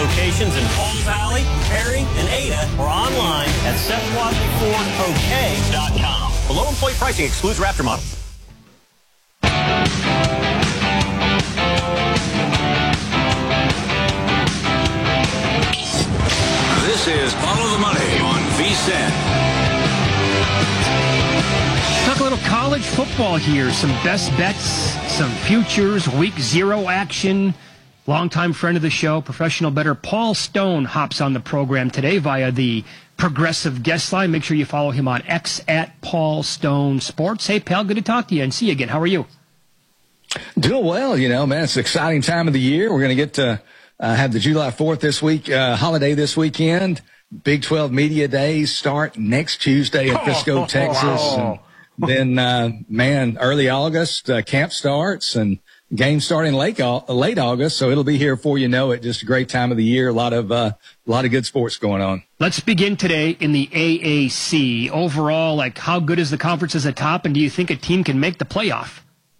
locations in Palm Valley, Perry, and Ada, or online at SethWatleyFordOK.com. Below employee pricing excludes Raptor models. This is Follow the Money on VSiN. Talk a little college football here. Some best bets, some futures, week 0 action. Longtime friend of the show, professional bettor Paul Stone hops on the program today via the Progressive guest line. Make sure you follow him on X at Paul Stone Sports. Hey, pal, good to talk to you and see you again. How are you? Doing well, man. It's an exciting time of the year. We're going to get to have the July 4th this week, holiday this weekend. Big 12 Media Days start next Tuesday in Frisco, Texas. And then, early August, camp starts and games starting late August. So it'll be here before you know it. Just a great time of the year. A lot of good sports going on. Let's begin today in the AAC. Overall, how good is the conference as a top, and do you think a team can make the playoff?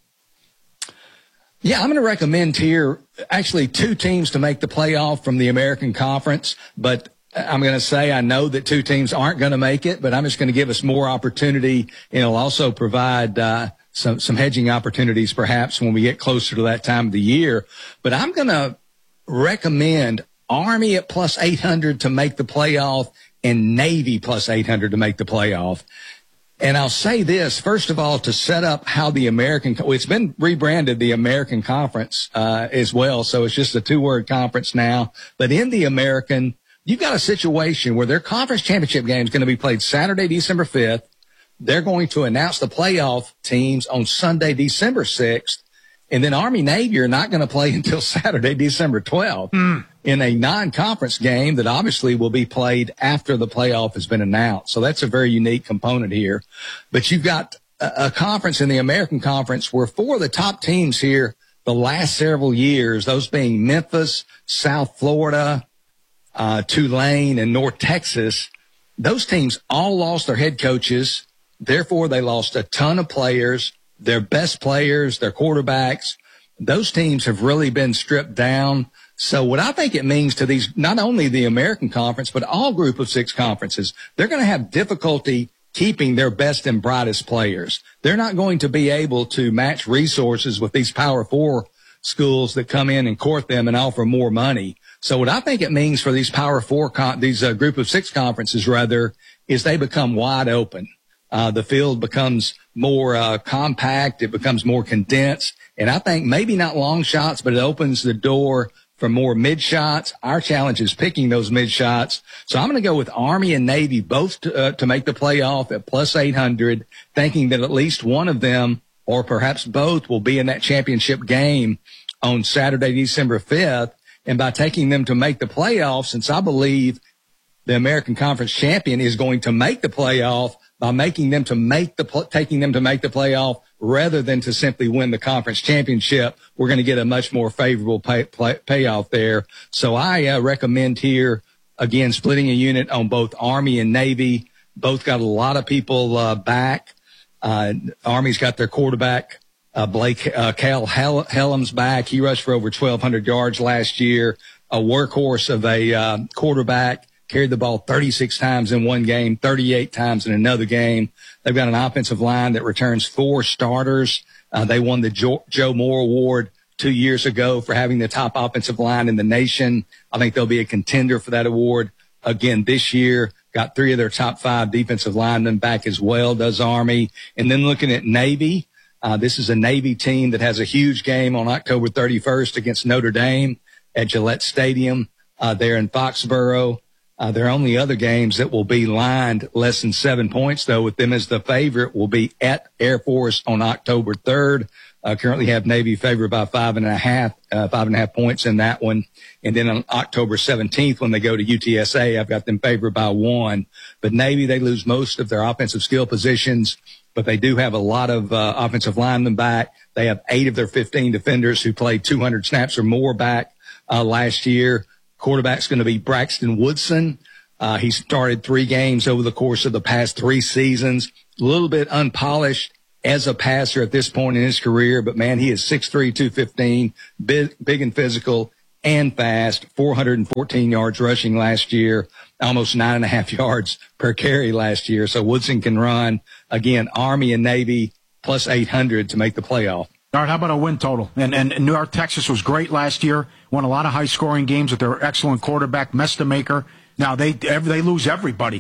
Yeah, I'm going to recommend here actually 2 teams to make the playoff from the American Conference, but I'm going to say I know that 2 teams aren't going to make it, but I'm just going to give us more opportunity, and it'll also provide some hedging opportunities perhaps when we get closer to that time of the year. But I'm going to recommend Army at plus 800 to make the playoff and Navy plus 800 to make the playoff. And I'll say this, first of all, to set up how the it's been rebranded the American Conference as well, so it's just a 2-word conference now. But in the American, you've got a situation where their conference championship game is going to be played Saturday, December 5th. They're going to announce the playoff teams on Sunday, December 6th. And then Army-Navy are not going to play until Saturday, December 12th in a non-conference game that obviously will be played after the playoff has been announced. So that's a very unique component here. But you've got a conference in the American Conference where 4 of the top teams here the last several years, those being Memphis, South Florida, Tulane, and North Texas, those teams all lost their head coaches. Therefore, they lost a ton of players, their best players, their quarterbacks. Those teams have really been stripped down. So what I think it means to these, not only the American Conference, but all group of 6 conferences, they're going to have difficulty keeping their best and brightest players. They're not going to be able to match resources with these Power 4 schools that come in and court them and offer more money. So what I think it means for these Power 4, group of 6 conferences rather, is they become wide open. The field becomes more compact. It becomes more condensed. And I think maybe not long shots, but it opens the door for more mid shots. Our challenge is picking those mid shots. So I'm going to go with Army and Navy both to make the playoff at plus 800, thinking that at least one of them or perhaps both will be in that championship game on Saturday, December 5th. And by taking them to make the playoff, since I believe the American Conference champion is going to make the playoff, by making them to taking them to make the playoff rather than to simply win the conference championship, we're going to get a much more favorable payoff there. So I recommend here, again, splitting a unit on both Army and Navy. Both got a lot of people back. Army's got their quarterback, Cal Helms back. He rushed for over 1,200 yards last year. A workhorse of a quarterback. Carried the ball 36 times in one game, 38 times in another game. They've got an offensive line that returns 4 starters. They won the Joe Moore Award 2 years ago for having the top offensive line in the nation. I think they'll be a contender for that award again this year. Got 3 of their top 5 defensive linemen back as well, does Army. And then looking at Navy, this is a Navy team that has a huge game on October 31st against Notre Dame at Gillette Stadium there in Foxborough. Their only other games that will be lined less than 7 points, though, with them as the favorite, will be at Air Force on October 3rd. Currently have Navy favored by 5.5 points in that one. And then on October 17th, when they go to UTSA, I've got them favored by 1. But Navy, they lose most of their offensive skill positions, but they do have a lot of offensive linemen back. They have 8 of their 15 defenders who played 200 snaps or more back last year. Quarterback's going to be Braxton Woodson. He started 3 games over the course of the past 3 seasons. A little bit unpolished as a passer at this point in his career, but man, he is 6'3", 215, big and physical, and fast, 414 yards rushing last year, almost 9.5 yards per carry last year. So Woodson can run. Again, Army and Navy plus 800 to make the playoff. All right, how about a win total? And North Texas was great last year, won a lot of high-scoring games with their excellent quarterback, Mestamaker. Now, they lose everybody.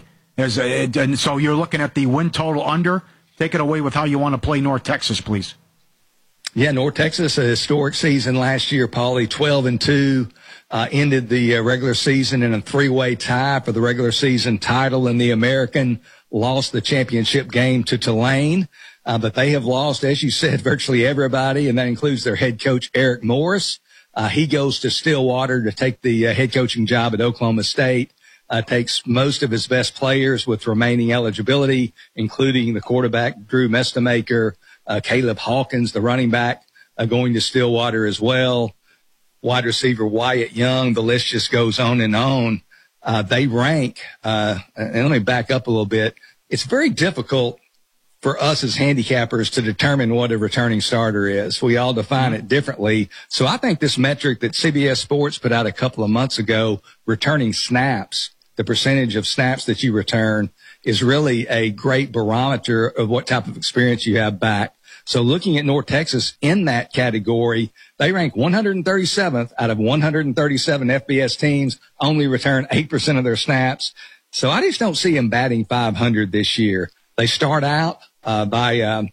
And so you're looking at the win total under. Take it away with how you want to play North Texas, please. Yeah, North Texas, a historic season last year, Paulie, 12-2, ended the regular season in a three-way tie for the regular season title in the American, lost the championship game to Tulane, but they have lost, as you said, virtually everybody, and that includes their head coach, Eric Morris. He goes to Stillwater to take the head coaching job at Oklahoma State, takes most of his best players with remaining eligibility, including the quarterback, Drew Mestamaker, Caleb Hawkins, the running back, going to Stillwater as well. Wide receiver Wyatt Young. The list just goes on and on. They rank, and let me back up a little bit. It's very difficult for us as handicappers to determine what a returning starter is. We all define it differently. So I think this metric that CBS Sports put out a couple of months ago, returning snaps, the percentage of snaps that you return, is really a great barometer of what type of experience you have back. So looking at North Texas in that category, they rank 137th out of 137 FBS teams, only return 8% of their snaps. So I just don't see them batting 500 this year. They start out by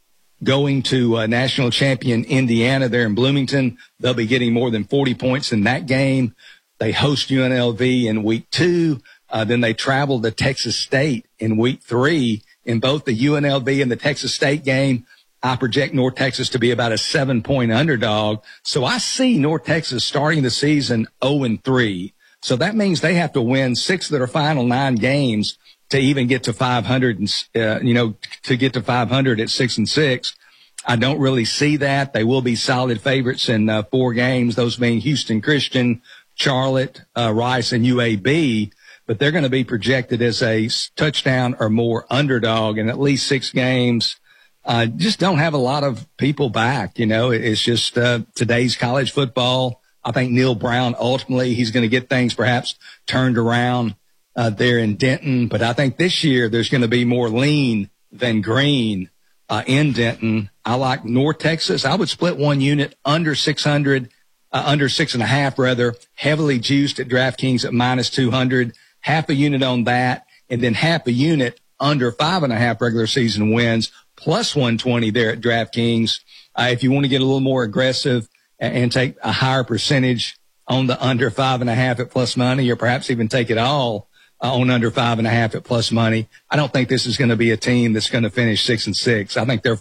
going to national champion Indiana there in Bloomington. They'll be getting more than 40 points in that game. They host UNLV in week 2. Then they travel to Texas State in week 3. In both the UNLV and the Texas State game, I project North Texas to be about a 7-point underdog. So I see North Texas starting the season 0-3. So that means they have to win 6 of their final 9 games to even get to 500 and, to get to 500 at 6-6. I don't really see that. They will be solid favorites in 4 games, those being Houston Christian, Charlotte, Rice, and UAB. But they're going to be projected as a touchdown or more underdog in at least 6 games. Just don't have a lot of people back. It's just today's college football. I think Neil Brown, ultimately, he's going to get things perhaps turned around there in Denton. But I think this year there's going to be more lean than green in Denton. I like North Texas. I would split one unit under 600, under 6.5 rather, heavily juiced at DraftKings at minus 200. Half a unit on that, and then half a unit under 5.5 regular season wins, plus 120 there at DraftKings. If you want to get a little more aggressive and take a higher percentage on the under 5.5 at plus money, or perhaps even take it all on under 5.5 at plus money, I don't think this is going to be a team that's going to finish 6-6. I think they're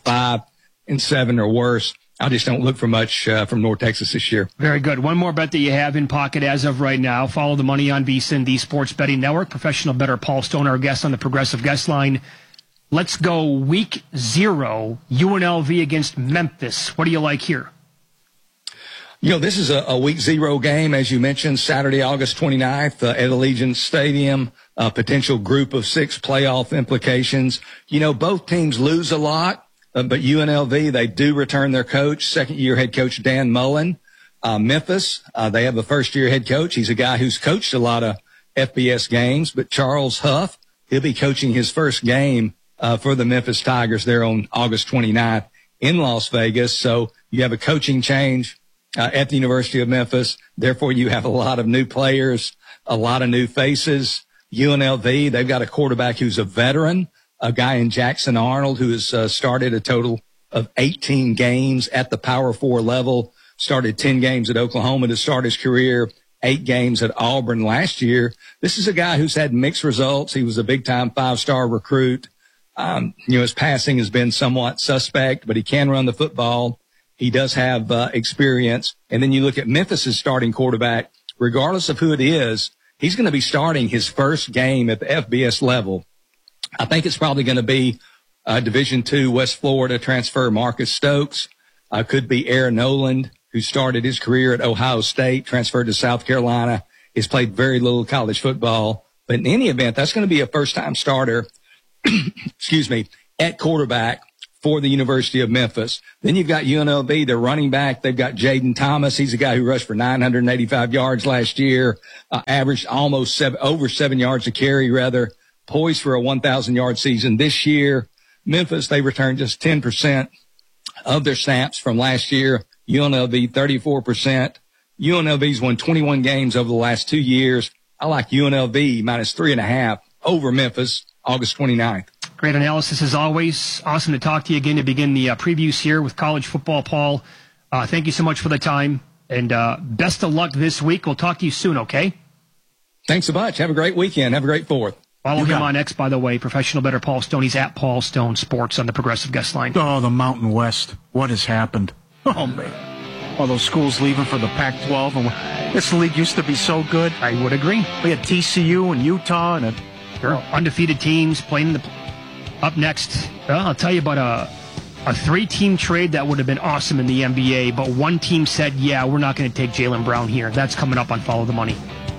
5-7 or worse. I just don't look for much from North Texas this year. Very good. One more bet that you have in pocket as of right now. Follow the money on VSiN, the Sports Betting Network. Professional bettor Paul Stone, our guest on the Progressive Guest Line. Let's go week 0, UNLV against Memphis. What do you like here? This is a week 0 game, as you mentioned, Saturday, August 29th at Allegiant Stadium, a potential group of 6 playoff implications. Both teams lose a lot. But UNLV, they do return their coach, second-year head coach Dan Mullen. Memphis, they have a first-year head coach. He's a guy who's coached a lot of FBS games, but Charles Huff, he'll be coaching his first game for the Memphis Tigers there on August 29th in Las Vegas. So you have a coaching change at the University of Memphis. Therefore, you have a lot of new players, a lot of new faces. UNLV, they've got a quarterback who's a veteran, a guy in Jackson Arnold who has started a total of 18 games at the Power 4 level, started 10 games at Oklahoma to start his career, 8 games at Auburn last year. This is a guy who's had mixed results. He was a big-time 5-star recruit. His passing has been somewhat suspect, but he can run the football. He does have experience. And then you look at Memphis's starting quarterback, regardless of who it is, he's going to be starting his first game at the FBS level. I think it's probably going to be Division II West Florida transfer Marcus Stokes. Could be Aaron Noland, who started his career at Ohio State, transferred to South Carolina. He's played very little college football. But in any event, that's going to be a first-time starter, at quarterback for the University of Memphis. Then you've got UNLV, their running back. They've got Jaden Thomas. He's a guy who rushed for 985 yards last year, averaged almost over 7 yards a carry, poised for a 1,000-yard season this year. Memphis, they returned just 10% of their snaps from last year. UNLV, 34%. UNLV's won 21 games over the last 2 years. I like UNLV minus 3.5 over Memphis, August 29th. Great analysis as always. Awesome to talk to you again to begin the previews here with college football, Paul. Thank you so much for the time, and best of luck this week. We'll talk to you soon, okay? Thanks so much. Have a great weekend. Have a great 4th. Follow him on X, by the way, professional bettor Paul Stone. He's at Paul Stone Sports on the Progressive Guest Line. Oh, the Mountain West. What has happened? Oh, man. All those schools leaving for the Pac-12. And this league used to be so good. I would agree. We had TCU and Utah and undefeated teams playing in the... Up next, I'll tell you about a 3-team trade that would have been awesome in the NBA, but one team said, yeah, we're not going to take Jaylen Brown here. That's coming up on Follow the Money.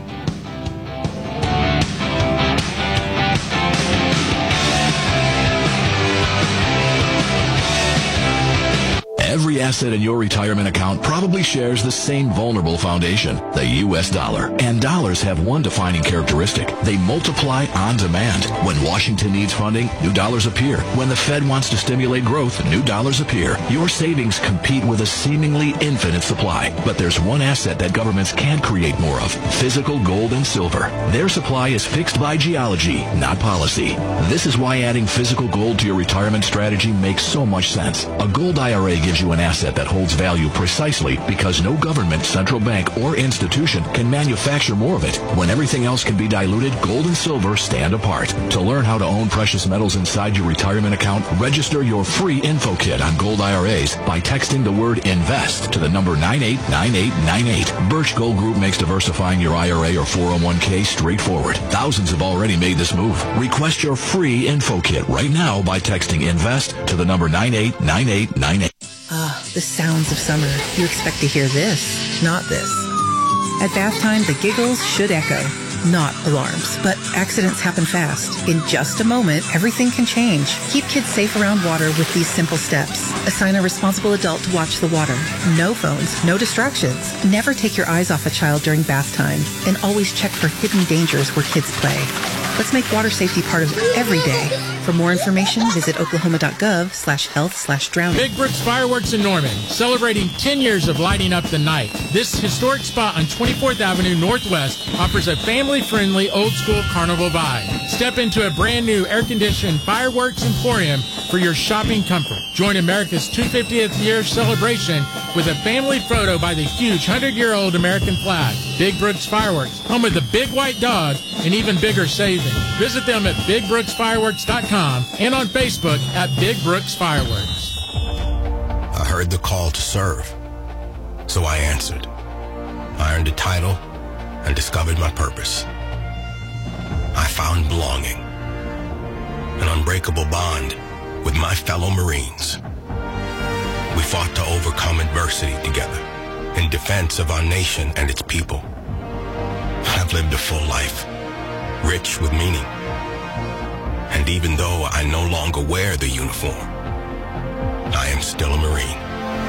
Every asset in your retirement account probably shares the same vulnerable foundation, the U.S. dollar. And dollars have one defining characteristic. They multiply on demand. When Washington needs funding, new dollars appear. When the Fed wants to stimulate growth, new dollars appear. Your savings compete with a seemingly infinite supply. But there's one asset that governments can't create more of: physical gold and silver. Their supply is fixed by geology, not policy. This is why adding physical gold to your retirement strategy makes so much sense. A gold IRA gives you an asset that holds value precisely because no government, central bank, or institution can manufacture more of it. When everything else can be diluted, gold and silver stand apart. To learn how to own precious metals inside your retirement account, register your free info kit on gold IRAs by texting the word INVEST to the number 989898. Birch Gold Group makes diversifying your IRA or 401k straightforward. Thousands have already made this move. Request your free info kit right now by texting INVEST to the number 989898. The sounds of summer. You expect to hear this, not this. At bath time, the giggles should echo, not alarms. But accidents happen fast. In just a moment, everything can change. Keep kids safe around water with these simple steps. Assign a responsible adult to watch the water. No phones, no distractions. Never take your eyes off a child during bath time. And always check for hidden dangers where kids play. Let's make water safety part of every day. For more information, visit oklahoma.gov/health/drowning. Big Brooks Fireworks in Norman, celebrating 10 years of lighting up the night. This historic spot on 24th Avenue Northwest offers a family-friendly, old-school carnival vibe. Step into a brand-new air-conditioned fireworks emporium for your shopping comfort. Join America's 250th year celebration with a family photo by the huge 100-year-old American flag. Big Brooks Fireworks, home of the big white dog and even bigger savings. Visit them at BigBrooksFireworks.com and on Facebook at Big Brooks Fireworks. I heard the call to serve, so I answered. I earned a title and discovered my purpose. I found belonging, an unbreakable bond with my fellow Marines. We fought to overcome adversity together in defense of our nation and its people. I've lived a full life, rich with meaning. And even though I no longer wear the uniform, I am still a Marine.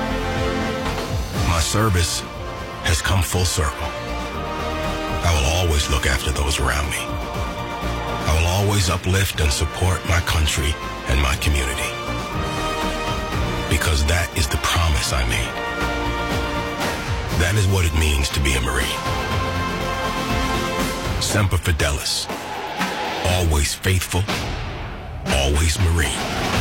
My service has come full circle. I will always look after those around me. I will always uplift and support my country and my community. Because that is the promise I made. That is what it means to be a Marine. Semper Fidelis. Always faithful, always Marine.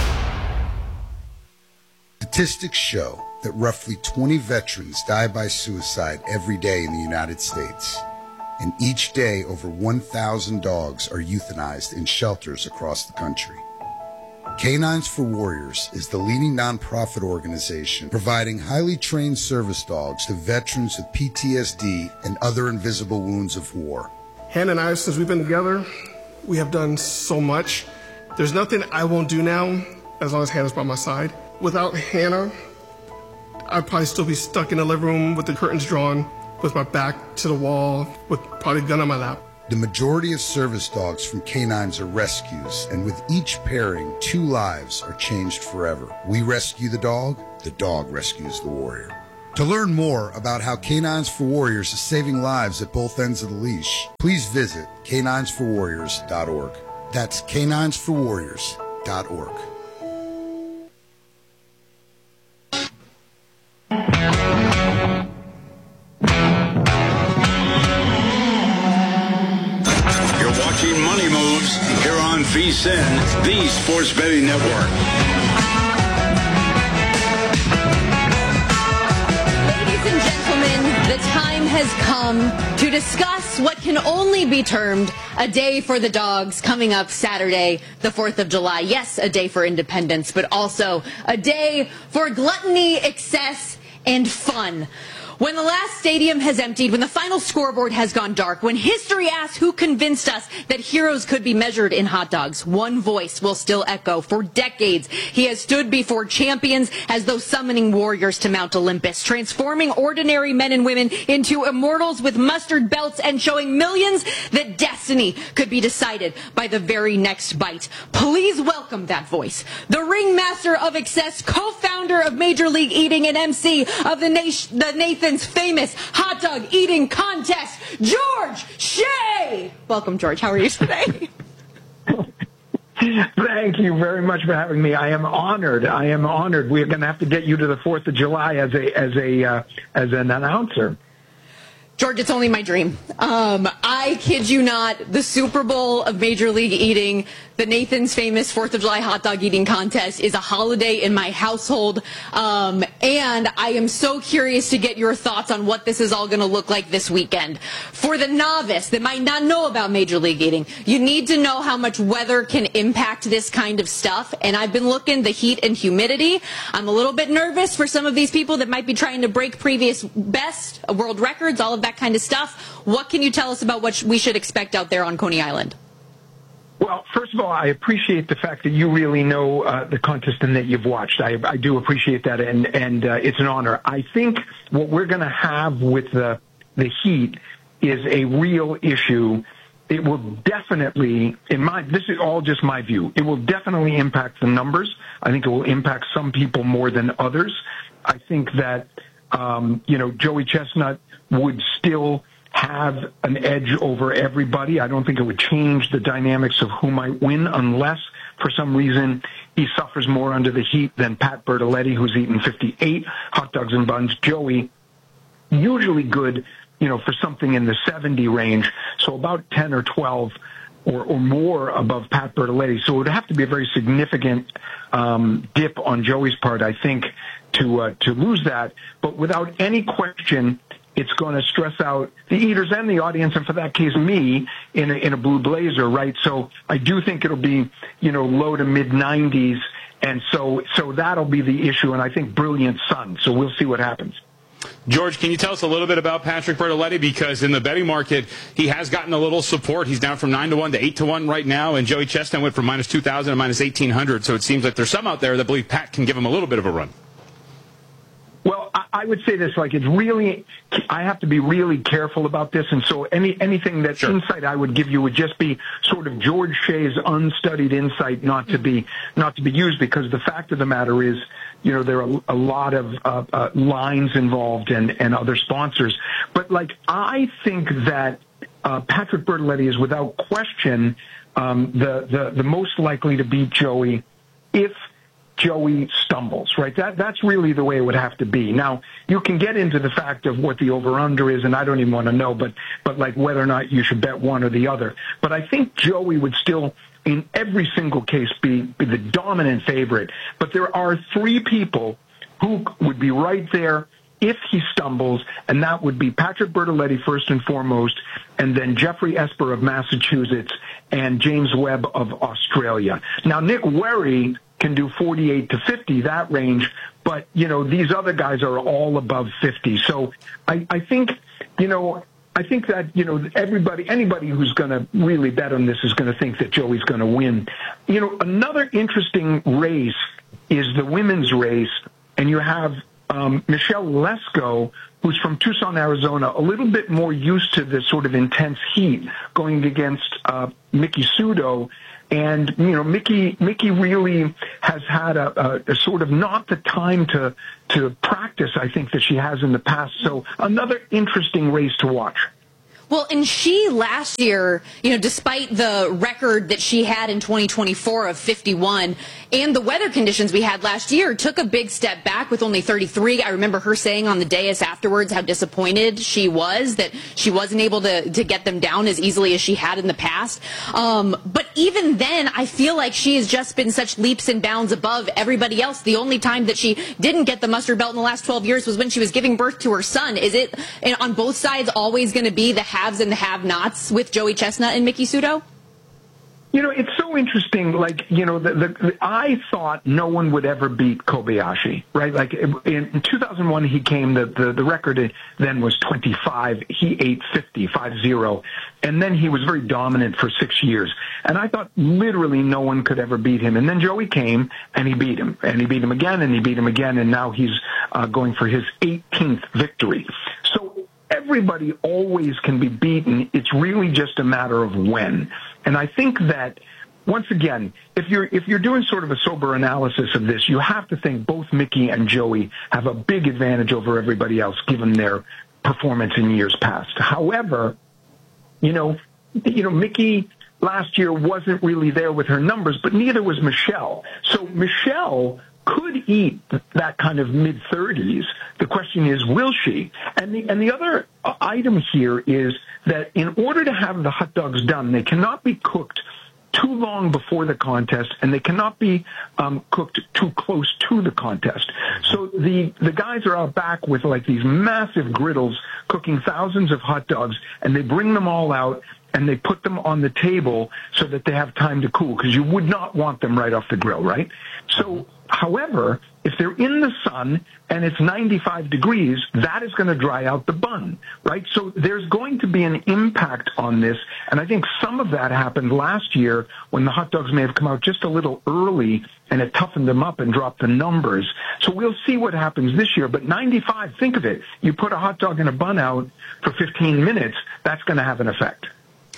Statistics show that roughly 20 veterans die by suicide every day in the United States. And each day, over 1,000 dogs are euthanized in shelters across the country. Canines for Warriors is the leading nonprofit organization providing highly trained service dogs to veterans with PTSD and other invisible wounds of war. Hannah and I, since we've been together, we have done so much. There's nothing I won't do now as long as Hannah's by my side. Without Hannah, I'd probably still be stuck in the living room with the curtains drawn, with my back to the wall, with probably a gun on my lap. The majority of service dogs from canines are rescues, and with each pairing, 2 lives are changed forever. We rescue the dog rescues the warrior. To learn more about how Canines for Warriors is saving lives at both ends of the leash, please visit caninesforwarriors.org. That's caninesforwarriors.org. You're watching Money Moves here on VSiN, the Sports Betting Network. The time has come to discuss what can only be termed a day for the dogs coming up Saturday, the 4th of July. Yes, a day for independence, but also a day for gluttony, excess, and fun. When the last stadium has emptied, when the final scoreboard has gone dark, when history asks who convinced us that heroes could be measured in hot dogs, one voice will still echo. For decades, he has stood before champions as though summoning warriors to Mount Olympus, transforming ordinary men and women into immortals with mustard belts and showing millions that destiny could be decided by the very next bite. Please welcome that voice, the ringmaster of excess, co-founder of Major League Eating and MC of the Nathan's famous hot dog eating contest, George Shea. Welcome, George. How are you today? Thank you very much for having me. I am honored. We're going to have to get you to the 4th of July as an announcer. George, it's only my dream. I kid you not, the Super Bowl of Major League Eating, the Nathan's famous 4th of July hot dog eating contest, is a holiday in my household. And I am so curious to get your thoughts on what this is all going to look like this weekend. For the novice that might not know about Major League Eating, you need to know how much weather can impact this kind of stuff. And I've been looking the heat and humidity. I'm a little bit nervous for some of these people that might be trying to break previous best, world records, all of that kind of stuff. What can you tell us about what we should expect out there on Coney Island? Well, first of all, I appreciate the fact that you really know the contest and that you've watched. I do appreciate that, and it's an honor. I think what we're going to have with the heat is a real issue. It will definitely, this is all just my view, it will definitely impact the numbers. I think it will impact some people more than others. I think that, Joey Chestnut would still have an edge over everybody. I don't think it would change the dynamics of who might win unless, for some reason, he suffers more under the heat than Pat Bertoletti, who's eaten 58 hot dogs and buns. Joey, usually good, for something in the 70 range, so about 10 or 12 or more above Pat Bertoletti. So it would have to be a very significant dip on Joey's part, I think, to lose that. But without any question, it's going to stress out the eaters and the audience, and for that case, me in a blue blazer, right? So I do think it'll be, low to mid 90s, and so that'll be the issue. And I think brilliant sun. So we'll see what happens. George, can you tell us a little bit about Patrick Bertoletti? Because in the betting market, he has gotten a little support. He's down from 9-1 to 8-1 right now, and Joey Chestnut went from -2,000 to -1,800. So it seems like there's some out there that believe Pat can give him a little bit of a run. Well, I would say this, it's really, I have to be really careful about this, and so anything that insight I would give you would just be sort of George Shea's unstudied insight, not to be used, because the fact of the matter is, there are a lot of lines involved and other sponsors. But I think that Patrick Bertoletti is without question the most likely to beat Joey if Joey stumbles, right? That's really the way it would have to be. Now, you can get into the fact of what the over-under is, and I don't even want to know, but whether or not you should bet one or the other. But I think Joey would still, in every single case, be the dominant favorite. But there are 3 people who would be right there if he stumbles, and that would be Patrick Bertoletti first and foremost, and then Jeffrey Esper of Massachusetts and James Webb of Australia. Now, Nick Werry can do 48 to 50, that range, but, these other guys are all above 50. So I think that, anybody who's going to really bet on this is going to think that Joey's going to win. Another interesting race is the women's race, and you have Michelle Lesko, who's from Tucson, Arizona, a little bit more used to this sort of intense heat, going against Miki Sudo. And, you know, Miki really has had a sort of not the time to practice, I think, that she has in the past. So another interesting race to watch. Well, and she last year, you know, despite the record that she had in 2024 of 51 and the weather conditions we had last year, took a big step back with only 33. I remember her saying on the dais afterwards how disappointed she was that she wasn't able to get them down as easily as she had in the past. But even then, I feel like she has just been such leaps and bounds above everybody else. The only time that she didn't get the mustard belt in the last 12 years was when she was giving birth to her son. Is it on both sides always going to be the haves and the have-nots with Joey Chestnut and Miki Sudo? You know, it's so interesting. Like, you know, I thought no one would ever beat Kobayashi, right? Like in 2001, he came. The record then was 25. He ate 50, and then he was very dominant for 6 years. And I thought literally no one could ever beat him. And then Joey came and he beat him, and he beat him again, and he beat him again, and now he's going for his 18th victory. So everybody always can be beaten. It's really just a matter of when. And I think that, once again, if you're doing sort of a sober analysis of this, you have to think both Miki and Joey have a big advantage over everybody else given their performance in years past. However, you know, Miki last year wasn't really there with her numbers, but neither was Michelle. So Michelle could eat that kind of mid-30s. The question is, will she? And the other item here is that in order to have the hot dogs done, they cannot be cooked too long before the contest, and they cannot be cooked too close to the contest. So the guys are out back with like these massive griddles cooking thousands of hot dogs, and they bring them all out, and they put them on the table so that they have time to cool, because you would not want them right off the grill, right? So, however, if they're in the sun and it's 95 degrees, that is going to dry out the bun, right? So there's going to be an impact on this, and I think some of that happened last year when the hot dogs may have come out just a little early and it toughened them up and dropped the numbers. So we'll see what happens this year, but 95, think of it. You put a hot dog in a bun out for 15 minutes, that's going to have an effect.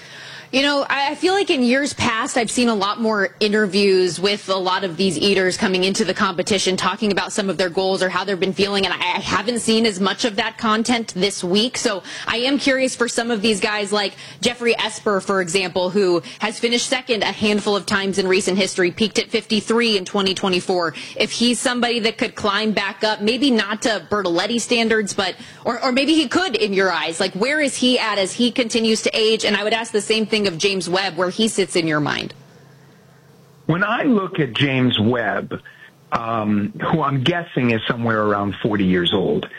You know, I feel like in years past, I've seen a lot more interviews with a lot of these eaters coming into the competition, talking about some of their goals or how they've been feeling, and I haven't seen as much of that content this week. So I am curious for some of these guys like Jeffrey Esper, for example, who has finished second a handful of times in recent history, peaked at 53 in 2024. If he's somebody that could climb back up, maybe not to Bertoletti standards, but or maybe he could in your eyes. Like, where is he at as he continues to age? And I would ask the same thing of James Webb, where he sits in your mind. When I look at James Webb, who I'm guessing is somewhere around 40 years old,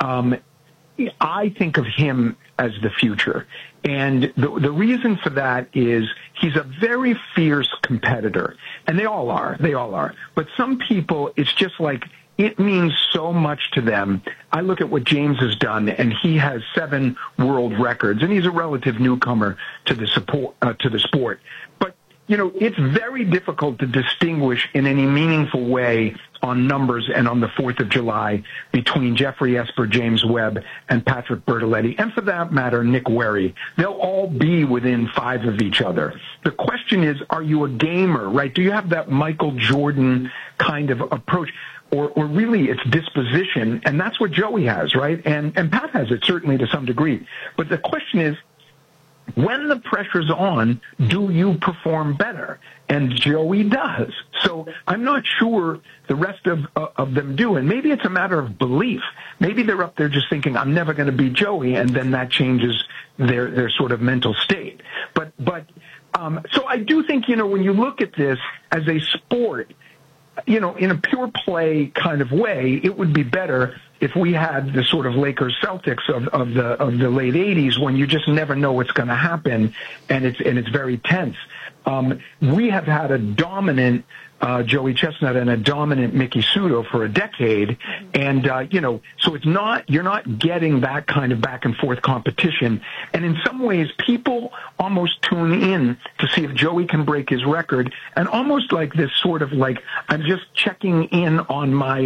I think of him as the future. And the reason for that is he's a very fierce competitor. And they all are. But some people, it's just like, it means so much to them. I look at what James has done, and he has 7 world records, and he's a relative newcomer to the sport. But, you know, it's very difficult to distinguish in any meaningful way on numbers and on the 4th of July between Jeffrey Esper, James Webb, and Patrick Bertoletti, and for that matter, Nick Werry. They'll all be within 5 of each other. The question is, are you a gamer, right? Do you have that Michael Jordan kind of approach? Or really it's disposition, and that's what Joey has, right? And Pat has it certainly to some degree. But the question is, when the pressure's on, do you perform better? And Joey does. So I'm not sure the rest of them do. And maybe it's a matter of belief. Maybe they're up there just thinking, I'm never going to be Joey, and then that changes their sort of mental state. But so I do think, you know, when you look at this as a sport, you know, in a pure play kind of way, it would be better if we had the sort of Lakers Celtics of the late 80s, when you just never know what's going to happen, and it's very tense. We have had a dominant Joey Chestnut and a dominant Miki Sudo for a decade, and you know, so you're not getting that kind of back and forth competition. And in some ways, people almost tune in to see if Joey can break his record, and almost like this sort of like, I'm just checking in on my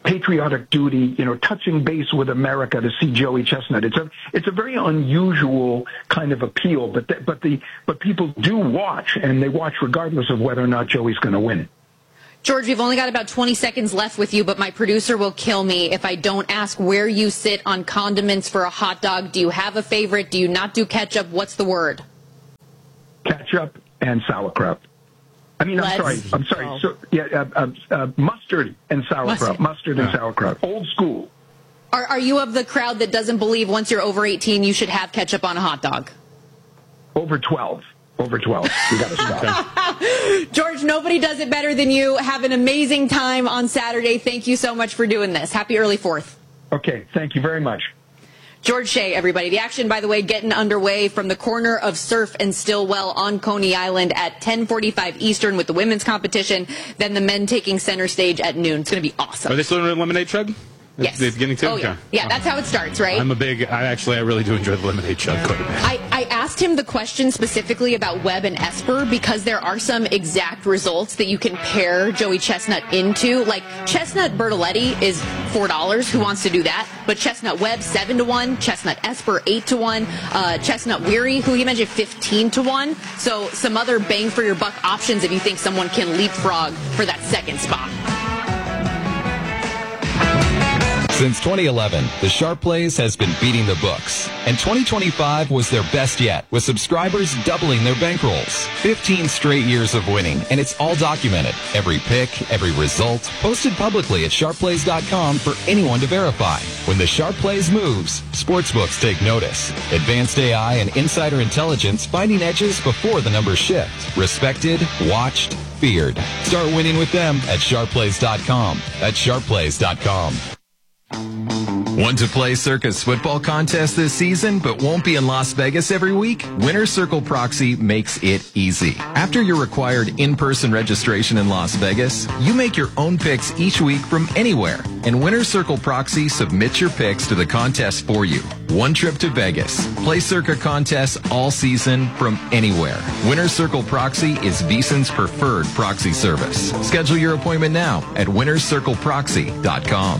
patriotic duty, touching base with America to see Joey Chestnut. It's a very unusual kind of appeal, but people do watch, and they watch regardless of whether or not Joey's going to win. George, we've only got about 20 seconds left with you, but my producer will kill me if I don't ask where you sit on condiments for a hot dog. Do you have a favorite? Do you not do ketchup? What's the word? Ketchup and sauerkraut. I'm sorry. So, mustard and sauerkraut. Mustard and sauerkraut. Old school. Are you of the crowd that doesn't believe once you're over 18 you should have ketchup on a hot dog? Over 12. Over 12. You got to stop. George, nobody does it better than you. Have an amazing time on Saturday. Thank you so much for doing this. Happy early 4th. Okay. Thank you very much. George Shea, everybody. The action, by the way, getting underway from the corner of Surf and Stillwell on Coney Island at 10:45 Eastern with the women's competition. Then the men taking center stage at noon. It's going to be awesome. Are they still in lemonade chug? Yes. They're beginning to? Oh, yeah. Yeah, that's how it starts, right? I really do enjoy the lemonade chug quite a bit. I asked him the question specifically about Webb and Esper because there are some exact results that you can pair Joey Chestnut into. Like Chestnut Bertoletti is $4. Who wants to do that? But Chestnut Webb 7-1, Chestnut Esper 8-1, Chestnut Weary, who he mentioned 15-1. So some other bang for your buck options if you think someone can leapfrog for that second spot. Since 2011, the Sharp Plays has been beating the books, and 2025 was their best yet, with subscribers doubling their bankrolls. 15 straight years of winning, and it's all documented. Every pick, every result, posted publicly at sharpplays.com for anyone to verify. When the Sharp Plays moves, sportsbooks take notice. Advanced AI and insider intelligence finding edges before the numbers shift. Respected, watched, feared. Start winning with them at sharpplays.com. That's sharpplays.com. Want to play Circa's football contest this season but won't be in Las Vegas every week? Winner's Circle Proxy makes it easy. After your required in-person registration in Las Vegas, you make your own picks each week from anywhere, and Winner's Circle Proxy submits your picks to the contest for you. One trip to Vegas. Play Circa contests all season from anywhere. Winner's Circle Proxy is VSiN's preferred proxy service. Schedule your appointment now at winnerscircleproxy.com.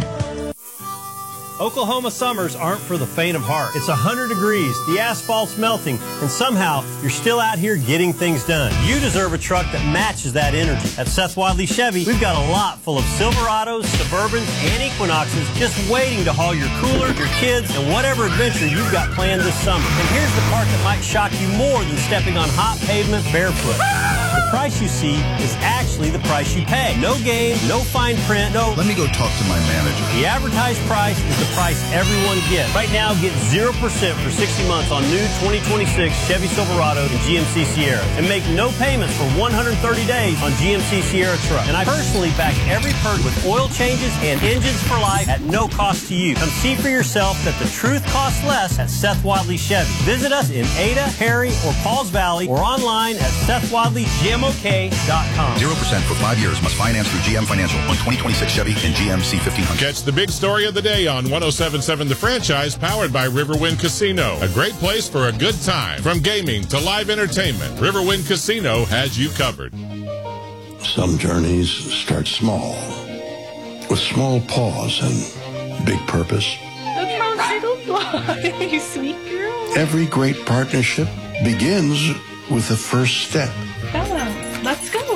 Oklahoma summers aren't for the faint of heart. It's 100 degrees, the asphalt's melting, and somehow you're still out here getting things done. You deserve a truck that matches that energy. At Seth Wadley Chevy, we've got a lot full of Silverados, Suburbans, and Equinoxes just waiting to haul your cooler, your kids, and whatever adventure you've got planned this summer. And here's the part that might shock you more than stepping on hot pavement barefoot. The price you see is actually the price you pay. No game, no fine print, no... Let me go talk to my manager. The advertised price is the price everyone gets. Right now, get 0% for 60 months on new 2026 Chevy Silverado and GMC Sierra. And make no payments for 130 days on GMC Sierra truck. And I personally back every perk with oil changes and engines for life at no cost to you. Come see for yourself that the truth costs less at Seth Wadley Chevy. Visit us in Ada, Perry, or Pauls Valley, or online at SethWadleyGMOK.com. 0% for 5 years. Must finance through GM Financial on 2026 Chevy and GMC 1500. Catch the big story of the day on 107.7 The Franchise, powered by Riverwind Casino. A great place for a good time. From gaming to live entertainment, Riverwind Casino has you covered. Some journeys start small, with small pause and big purpose. Look how little boy, you sweet girl. Every great partnership begins with the first step. Bella, let's go.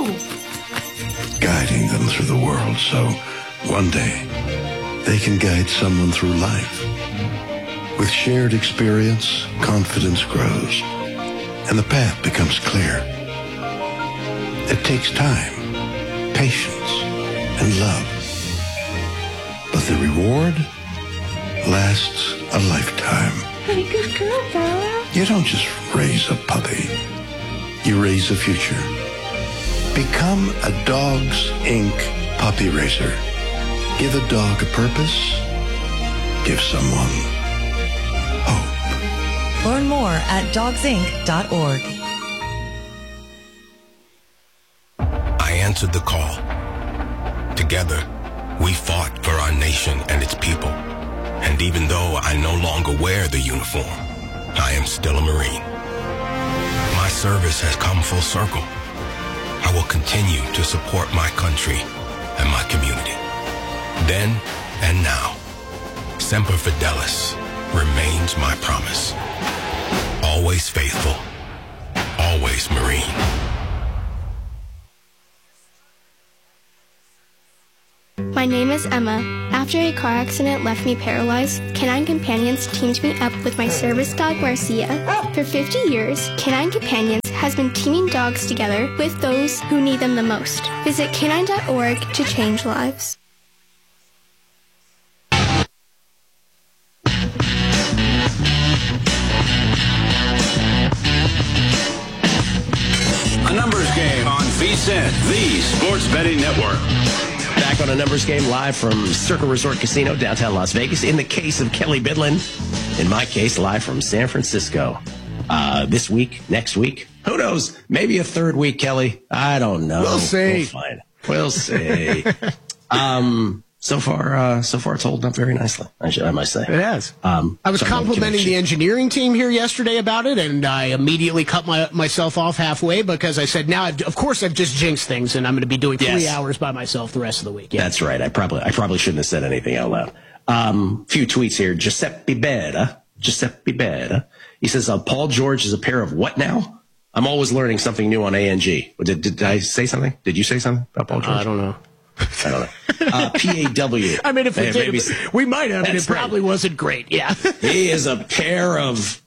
Guiding them through the world so one day they can guide someone through life. With shared experience, confidence grows, and the path becomes clear. It takes time, patience, and love. But the reward lasts a lifetime. Hey, good girl, Bella. You don't just raise a puppy. You raise a future. Become a Dogs Inc. puppy raiser. Give a dog a purpose. Give someone hope. Learn more at dogsinc.org. I answered the call. Together, we fought for our nation and its people. And even though I no longer wear the uniform, I am still a Marine. My service has come full circle. I will continue to support my country and my community. Then and now, Semper Fidelis remains my promise. Always faithful, always Marine. My name is Emma. After a car accident left me paralyzed, Canine Companions teamed me up with my service dog, Marcia. For 50 years, Canine Companions has been teaming dogs together with those who need them the most. Visit canine.org to change lives. A numbers game on VSiN, the sports betting network. Back on a numbers game live from Circle Resort Casino, downtown Las Vegas. In the case of Kelly Bidlin, in my case, live from San Francisco. This week, next week, who knows? Maybe a third week, Kelly. I don't know. We'll see. We'll see. So far, it's holding up very nicely. I must say it has. I was complimenting the engineering team here yesterday about it, and I immediately cut myself off halfway because I said, "Now, of course, I've just jinxed things, and I'm going to be doing 3 hours by myself the rest of the week." Yeah. That's right. I probably shouldn't have said anything out loud. Few tweets here. Giuseppe Beda. He says, "Paul George is a pair of what now? I'm always learning something new on ANG." Did I say something? Did you say something about Paul George? I don't know. PAW. I mean, if we did, we might have, and it probably wasn't great. Yeah. He is a pair of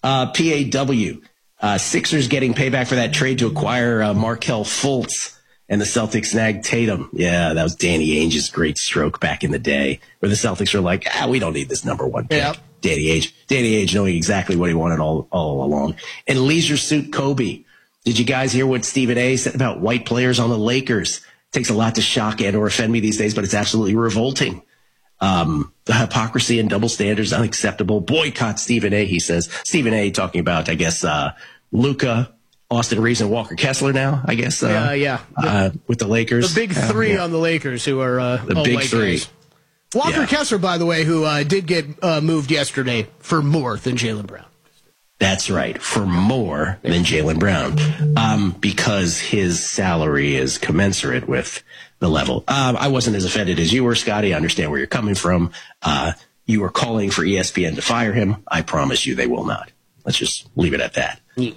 PAW. Sixers getting payback for that trade to acquire Markelle Fultz, and the Celtics snagged Tatum. Yeah, that was Danny Ainge's great stroke back in the day, where the Celtics were like, we don't need this number one pick. Yep. Danny Ainge knowing exactly what he wanted all along. And Leisure Suit Kobe. Did you guys hear what Stephen A. said about white players on the Lakers? Takes a lot to shock and or offend me these days, but it's absolutely revolting. The hypocrisy and double standards unacceptable. Boycott Stephen A., he says. Stephen A. talking about, I guess, Luka, Austin Reeves, and Walker Kessler now, I guess. With the Lakers. The big three on the Lakers who are the all big white three. guys. Walker Kessler, by the way, who did get moved yesterday for more than Jaylen Brown. That's right, for more than Jaylen Brown, because his salary is commensurate with the level. I wasn't as offended as you were, Scotty. I understand where you're coming from. You were calling for ESPN to fire him. I promise you they will not. Let's just leave it at that.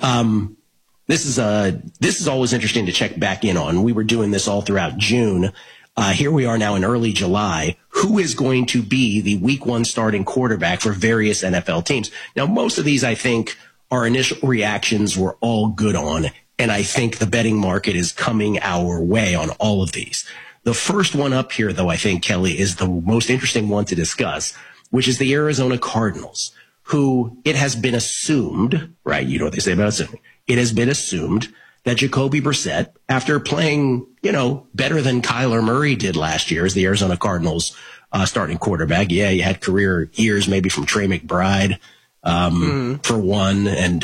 This is always interesting to check back in on. We were doing this all throughout June. Here we are now in early July. Who is going to be the week one starting quarterback for various NFL teams? Now, most of these, I think, our initial reactions were all good on, and I think the betting market is coming our way on all of these. The first one up here, though, I think, Kelly, is the most interesting one to discuss, which is the Arizona Cardinals, who it has been assumed, right? You know what they say about assuming. It has been assumed that Jacoby Brissett, after playing, better than Kyler Murray did last year as the Arizona Cardinals starting quarterback. Yeah, he had career years maybe from Trey McBride for one, and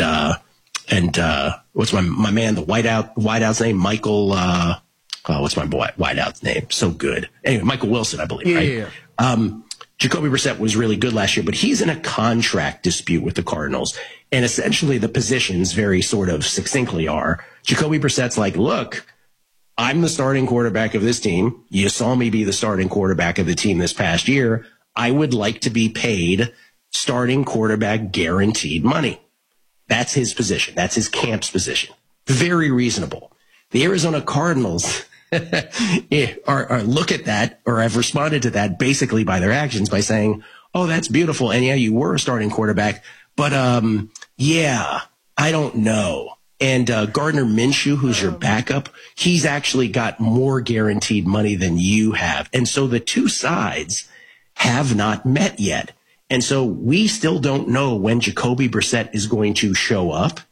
what's my man, the wideout's name, Michael. What's my boy wideout's name? So good. Anyway, Michael Wilson, I believe. Right? Yeah. Jacoby Brissett was really good last year, but he's in a contract dispute with the Cardinals. And essentially the positions very sort of succinctly are, Jacoby Brissett's like, look, I'm the starting quarterback of this team. You saw me be the starting quarterback of the team this past year. I would like to be paid starting quarterback guaranteed money. That's his position. That's his camp's position. Very reasonable. The Arizona Cardinals are look at that, or have responded to that basically by their actions by saying, oh, that's beautiful. And yeah, you were a starting quarterback, but yeah, I don't know. And Gardner Minshew, who's your backup, he's actually got more guaranteed money than you have. And so the two sides have not met yet. And so we still don't know when Jacoby Brissett is going to show up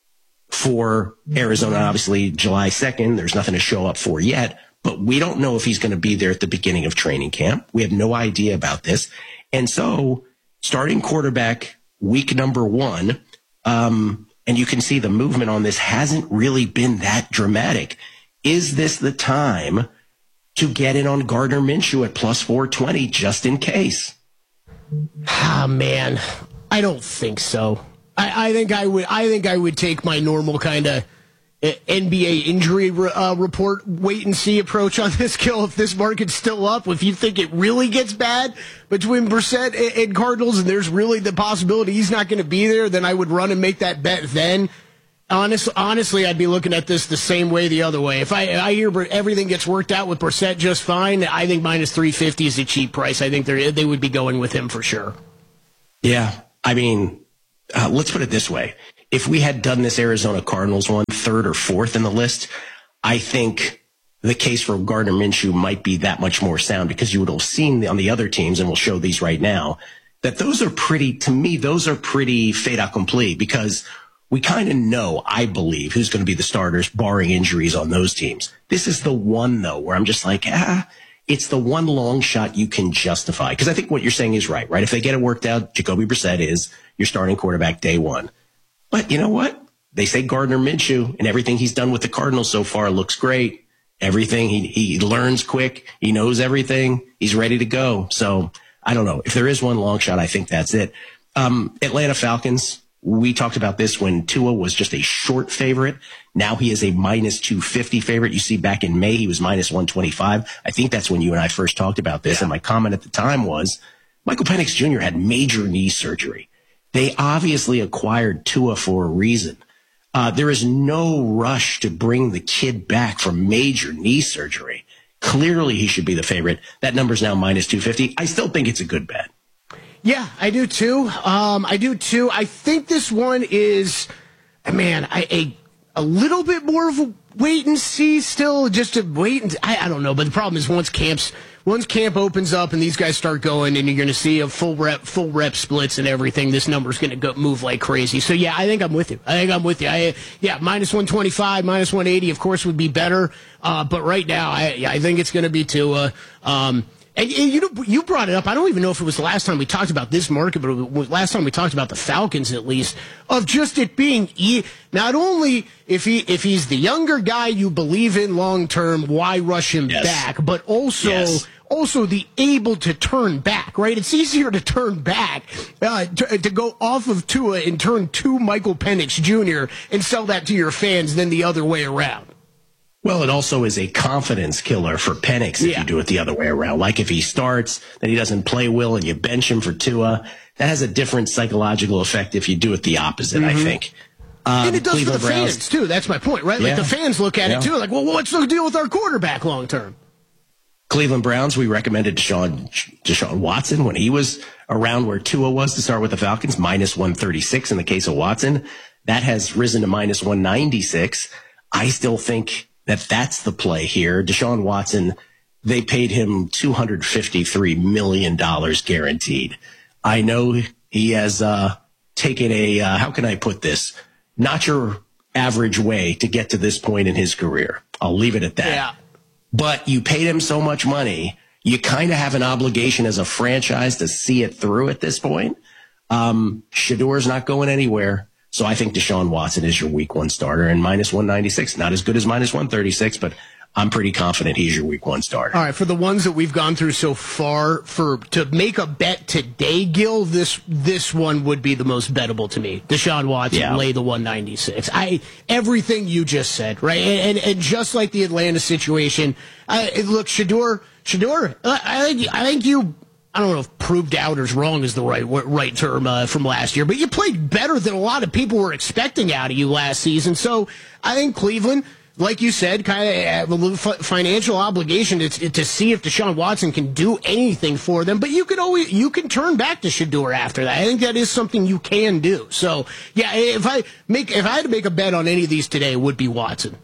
for Arizona. Obviously, July 2nd, there's nothing to show up for yet, but we don't know if he's going to be there at the beginning of training camp. We have no idea about this. And so starting quarterback week number one, and you can see the movement on this hasn't really been that dramatic. Is this the time to get in on Gardner Minshew at plus 420 just in case? Ah, man, I don't think so. I think I would take my normal kind of NBA injury report wait-and-see approach on this, Gil. If this market's still up, if you think it really gets bad between Brissett and Cardinals and there's really the possibility he's not going to be there, then I would run and make that bet then. Honestly, I'd be looking at this the same way the other way. If I hear everything gets worked out with Brissett just fine, I think minus 350 is a cheap price. I think they would be going with him for sure. Yeah, I mean, let's put it this way. If we had done this Arizona Cardinals one, third or fourth in the list, I think the case for Gardner Minshew might be that much more sound because you would have seen on the other teams, and we'll show these right now, that those are pretty fait accompli because we kind of know, I believe, who's going to be the starters barring injuries on those teams. This is the one, though, where I'm just like, it's the one long shot you can justify. Because I think what you're saying is right? If they get it worked out, Jacoby Brissett is your starting quarterback day one. But you know what? They say Gardner Minshew, and everything he's done with the Cardinals so far looks great. Everything, he learns quick. He knows everything. He's ready to go. So I don't know. If there is one long shot, I think that's it. Atlanta Falcons, we talked about this when Tua was just a short favorite. Now he is a minus 250 favorite. You see back in May, he was minus 125. I think that's when you and I first talked about this. And my comment at the time was Michael Penix Jr. had major knee surgery. They obviously acquired Tua for a reason. There is no rush to bring the kid back from major knee surgery. Clearly he should be the favorite. That number's now minus 250. I still think it's a good bet. Yeah, I do too. I think this one is, a little bit more of a wait and see still, just to wait and I don't know. But the problem is once camp opens up and these guys start going and you're going to see a full rep splits and everything, this number's going to move like crazy. So yeah, I think I'm with you. Minus 125, minus 180, of course, would be better. But right now, I think it's going to be Tua. And you brought it up. I don't even know if it was the last time we talked about this market, but it was last time we talked about the Falcons, at least, of just it being not only if he's the younger guy you believe in long term, why rush him back, but also the able to turn back, right? It's easier to turn back, to go off of Tua and turn to Michael Penix Jr. and sell that to your fans than the other way around. Well, it also is a confidence killer for Penix if you do it the other way around. Like if he starts, then he doesn't play well and you bench him for Tua. That has a different psychological effect if you do it the opposite, I think. And it does Cleveland for the fans, too. That's my point, right? Like the fans look at it, too. Like, well, what's the deal with our quarterback long term? Cleveland Browns, we recommended Deshaun Watson when he was around where Tua was to start with the Falcons, minus 136 in the case of Watson. That has risen to minus 196. I still think that's the play here. Deshaun Watson, they paid him $253 million guaranteed. I know he has taken how can I put this, not your average way to get to this point in his career. I'll leave it at that. Yeah. But you paid him so much money, you kind of have an obligation as a franchise to see it through at this point. Shadour's not going anywhere. So I think Deshaun Watson is your week one starter, and minus 196, not as good as minus 136, but I'm pretty confident he's your week one starter. All right, for the ones that we've gone through so far, to make a bet today, Gil, this one would be the most bettable to me. Deshaun Watson, lay the 196. Everything you just said, right? And just like the Atlanta situation, look, Shador, I think you. I don't know if proved out or wrong is the right term from last year, but you played better than a lot of people were expecting out of you last season. So I think Cleveland, like you said, kind of have a little financial obligation to see if Deshaun Watson can do anything for them. But you can turn back to Shador after that. I think that is something you can do. So yeah, if I had to make a bet on any of these today, it would be Watson.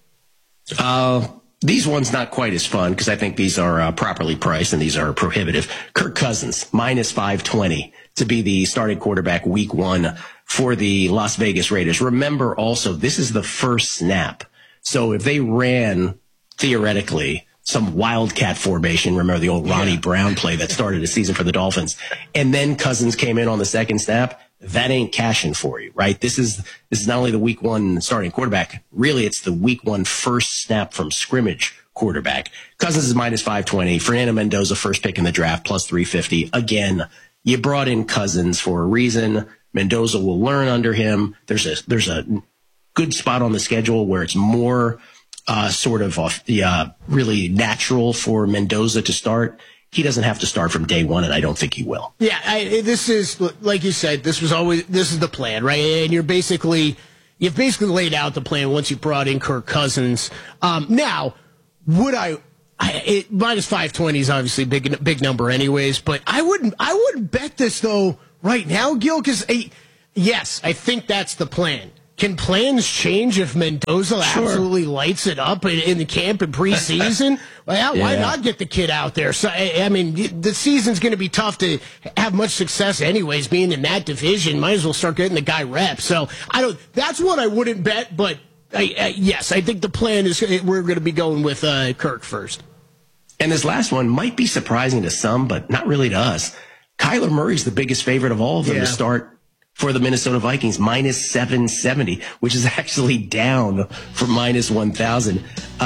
These ones not quite as fun because I think these are properly priced and these are prohibitive. Kirk Cousins, minus 520 to be the starting quarterback week one for the Las Vegas Raiders. Remember also, this is the first snap. So if they ran, theoretically, some wildcat formation, remember the old Ronnie Brown play that started a season for the Dolphins, and then Cousins came in on the second snap, that ain't cashing for you, right? This is not only the week one starting quarterback, really it's the week one first snap from scrimmage quarterback. Cousins is minus 520. Fernando Mendoza, first pick in the draft, plus 350. Again, you brought in Cousins for a reason. Mendoza will learn under him. There's a good spot on the schedule where it's more sort of really natural for Mendoza to start. He doesn't have to start from day one, and I don't think he will. Yeah, this is, like you said, this is the plan, right? And you've basically laid out the plan once you brought in Kirk Cousins. Now, would minus 520 is obviously big number anyways, but I wouldn't bet this though right now, Gil, because yes, I think that's the plan. Can plans change if Mendoza absolutely lights it up in the camp in preseason? Well, why not get the kid out there? So, I mean, the season's going to be tough to have much success anyways, being in that division. Might as well start getting the guy reps. So, that's what I wouldn't bet, but yes, I think the plan is we're going to be going with Kirk first. And this last one might be surprising to some, but not really to us. Kyler Murray's the biggest favorite of all of them to start for the Minnesota Vikings, minus 770, which is actually down from minus 1,000.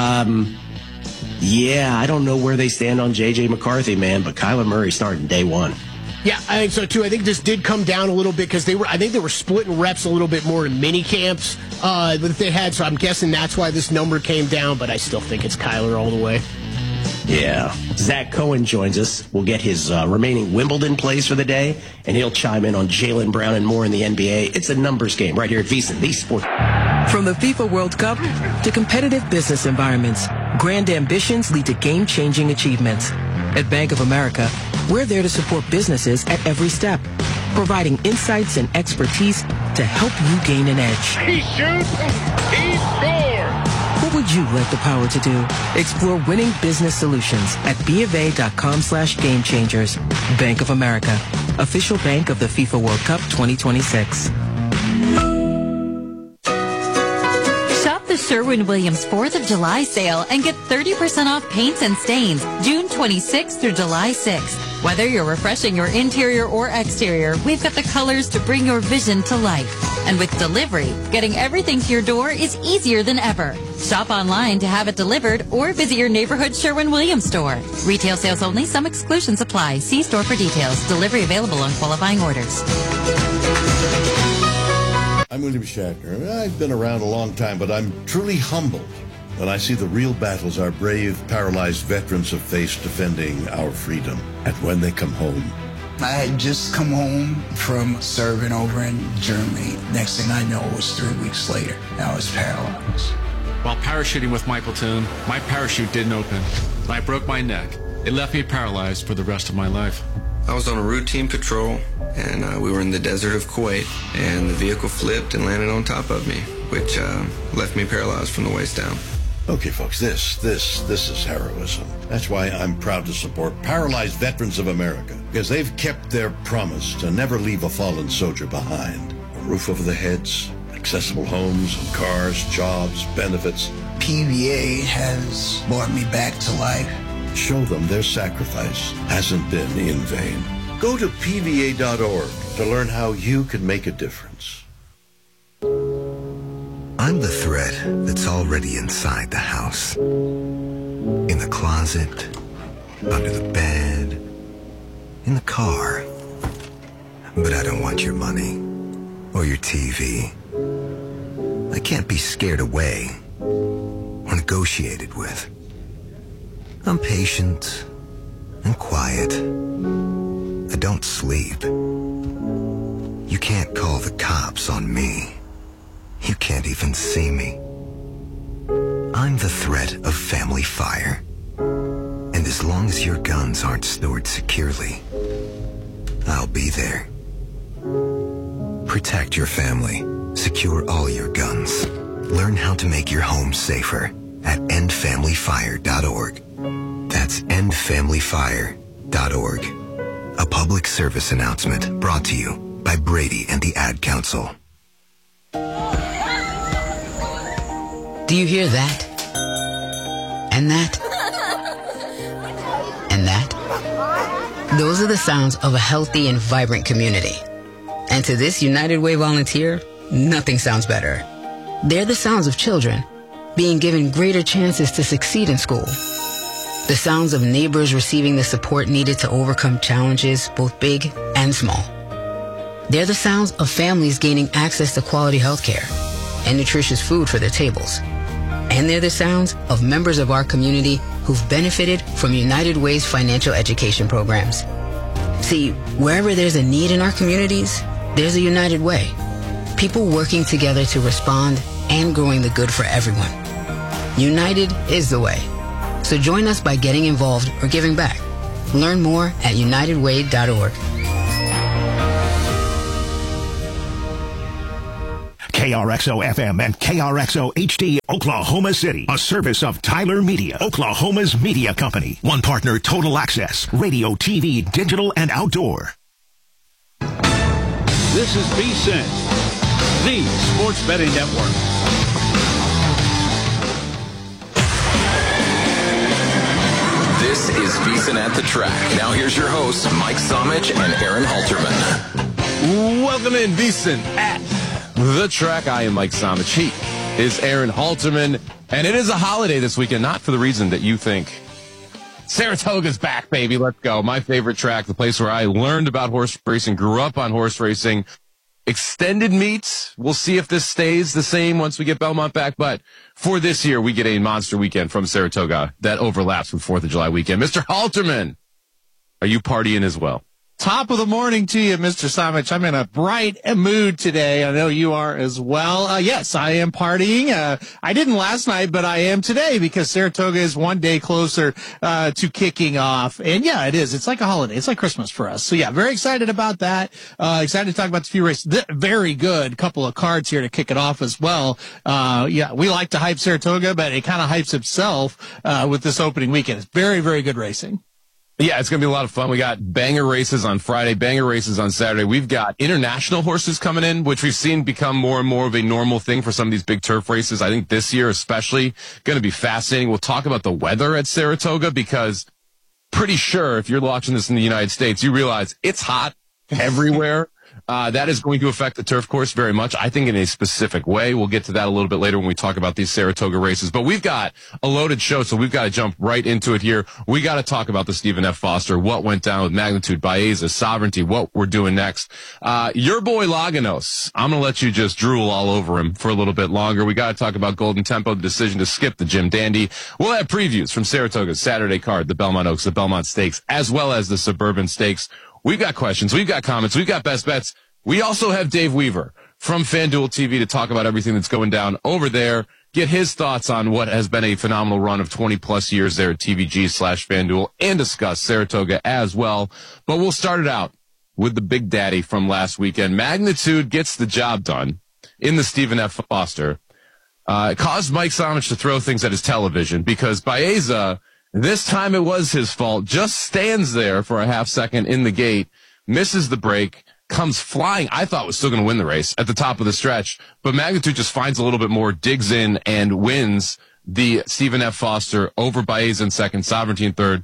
I don't know where they stand on J.J. McCarthy, man, but Kyler Murray starting day one. Yeah, I think so too. I think this did come down a little bit because I think they were splitting reps a little bit more in mini camps that they had. So I'm guessing that's why this number came down. But I still think it's Kyler all the way. Yeah. Zach Cohen joins us. We'll get his remaining Wimbledon plays for the day, and he'll chime in on Jaylen Brown and more in the NBA. It's a numbers game right here at VSiN, the Sport. From the FIFA World Cup to competitive business environments, grand ambitions lead to game-changing achievements. At Bank of America, we're there to support businesses at every step, providing insights and expertise to help you gain an edge. He shoots, he scores! What would you like the power to do? Explore winning business solutions at BofA.com/gamechangers. Bank of America, official bank of the FIFA World Cup 2026. Shop the Sherwin-Williams 4th of July sale and get 30% off paints and stains June 26th through July 6th. Whether you're refreshing your interior or exterior, we've got the colors to bring your vision to life. And with delivery, getting everything to your door is easier than ever. Shop online to have it delivered or visit your neighborhood Sherwin-Williams store. Retail sales only. Some exclusions apply. See store for details. Delivery available on qualifying orders. I'm William Shatner. I've been around a long time, but I'm truly humbled when I see the real battles our brave, paralyzed veterans have faced defending our freedom. And when they come home, I had just come home from serving over in Germany. Next thing I know, it was 3 weeks later. I was paralyzed. While parachuting with my platoon, my parachute didn't open. I broke my neck. It left me paralyzed for the rest of my life. I was on a routine patrol, and we were in the desert of Kuwait, and the vehicle flipped and landed on top of me, which left me paralyzed from the waist down. Okay, folks, this is heroism. That's why I'm proud to support Paralyzed Veterans of America, because they've kept their promise to never leave a fallen soldier behind. A roof over their heads, accessible homes and cars, jobs, benefits. PVA has brought me back to life. Show them their sacrifice hasn't been in vain. Go to PVA.org to learn how you can make a difference. I'm the thread that's already inside the house. In the closet, under the bed, in the car. But I don't want your money or your TV. I can't be scared away or negotiated with. I'm patient and quiet. I don't sleep. You can't call the cops on me. You can't even see me. I'm the threat of family fire. And as long as your guns aren't stored securely, I'll be there. Protect your family. Secure all your guns. Learn how to make your home safer at endfamilyfire.org. That's endfamilyfire.org. A public service announcement brought to you by Brady and the Ad Council. Do you hear that? And that? And that? Those are the sounds of a healthy and vibrant community. And to this United Way volunteer, nothing sounds better. They're the sounds of children being given greater chances to succeed in school. The sounds of neighbors receiving the support needed to overcome challenges, both big and small. They're the sounds of families gaining access to quality health care. and nutritious food for their tables. And they're the sounds of members of our community who've benefited from United Way's financial education programs. See, wherever there's a need in our communities, there's a United Way. People working together to respond and growing the good for everyone. United is the way. So join us by getting involved or giving back. Learn more at unitedway.org. KRXO FM and KRXO HD, Oklahoma City. A service of Tyler Media, Oklahoma's media company. One partner, Total Access, radio, TV, digital, and outdoor. This is VSiN, the sports betting network. This is VSiN at the Track. Now here's your hosts, Mike Somich and Aaron Halterman. Welcome in, VSiN at the Track. I am Mike Somich. He is Aaron Halterman. And it is a holiday this weekend, not for the reason that you think. Saratoga's back, baby. Let's go. My favorite track, the place where I learned about horse racing, grew up on horse racing. Extended meets. We'll see if this stays the same once we get Belmont back. But for this year, we get a monster weekend from Saratoga that overlaps with 4th of July weekend. Mr. Halterman, are you partying as well? Top of the morning to you, Mr. Somich. I'm in a bright mood today. I know you are as well. Yes, I am partying. I didn't last night, but I am today because Saratoga is one day closer to kicking off. And yeah, it is. It's like a holiday. It's like Christmas for us. So yeah, very excited about that. Excited to talk about the few races. Very good couple of cards here to kick it off as well. Yeah, we like to hype Saratoga, but it kind of hypes itself with this opening weekend. It's very, very good racing. Yeah, it's going to be a lot of fun. We got banger races on Friday, banger races on Saturday. We've got international horses coming in, which we've seen become more and more of a normal thing for some of these big turf races. I think this year especially going to be fascinating. We'll talk about the weather at Saratoga because pretty sure if you're watching this in the United States, you realize it's hot everywhere. That is going to affect the turf course very much, I think, in a specific way. We'll get to that a little bit later when we talk about these Saratoga races. But we've got a loaded show, so we've got to jump right into it here. We got to talk about the Stephen F. Foster, what went down with Magnitude, Baeza, Sovereignty, what we're doing next. Your boy Laganos, I'm going to let you just drool all over him for a little bit longer. We got to talk about Golden Tempo, the decision to skip the Jim Dandy. We'll have previews from Saratoga's Saturday card, the Belmont Oaks, the Belmont Stakes, as well as the Suburban Stakes. We've got questions. We've got comments. We've got best bets. We also have Dave Weaver from FanDuel TV to talk about everything that's going down over there, get his thoughts on what has been a phenomenal run of 20-plus years there at TVG/FanDuel, and discuss Saratoga as well. But we'll start it out with the Big Daddy from last weekend. Magnitude gets the job done in the Stephen F. Foster. It caused Mike Somich to throw things at his television because Baeza, this time it was his fault, just stands there for a half second in the gate, misses the break, comes flying. I thought was still going to win the race at the top of the stretch, but Magnitude just finds a little bit more, digs in, and wins the Stephen F. Foster over Baeza in second, Sovereignty in third.